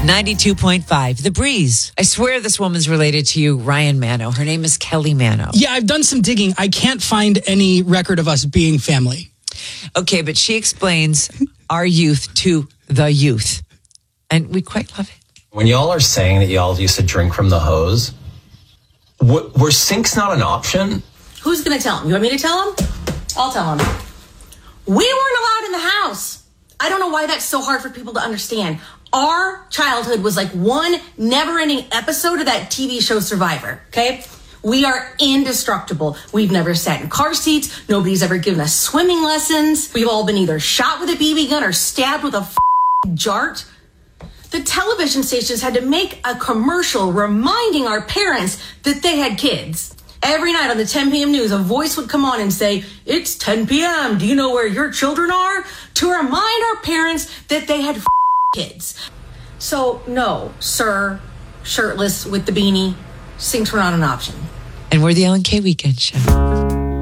92.5, The Breeze. I swear this woman's related to you, Ryan Mano. Her name is Kelly Mano. Yeah, I've done some digging. I can't find any record of us being family. Okay, but she explains our youth to the youth. And we quite love it. When y'all are saying that y'all used to drink from the hose, were sinks not an option? Who's going to tell him? You want me to tell him? I'll tell him. We weren't allowed in the house. I don't know why that's so hard for people to understand. Our childhood was like one never-ending episode of that TV show Survivor, okay? We are indestructible. We've never sat in car seats. Nobody's ever given us swimming lessons. We've all been either shot with a BB gun or stabbed with a jart. The television stations had to make a commercial reminding our parents that they had kids. Every night on the 10 p.m. news, a voice would come on and say, "It's 10 p.m. Do you know where your children are?" To remind our parents that they had kids. So, no, sir, shirtless with the beanie, sinks were not an option. And we're the Ellen K Weekend Show.